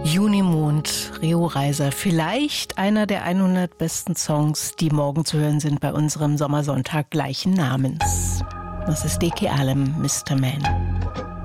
Junimond, Rio Reiser, vielleicht einer der 100 besten Songs, die morgen zu hören sind bei unserem Sommersonntag gleichen Namens. Das ist Dickie Allen, Mr. Man.